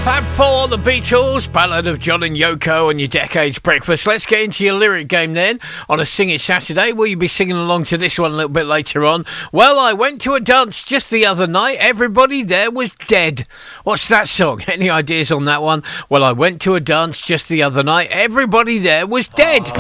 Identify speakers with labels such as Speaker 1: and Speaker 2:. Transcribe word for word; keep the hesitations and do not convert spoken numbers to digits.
Speaker 1: Fab Four, the Beatles, Ballad of John and Yoko on your Decades Breakfast. Let's get into your lyric game then. On a Sing It Saturday, will you be singing along to this one a little bit later on? Well, I went to a dance just the other night. Everybody there was dead. What's that song? Any ideas on that one? Well, I went to a dance just the other night. Everybody there was dead.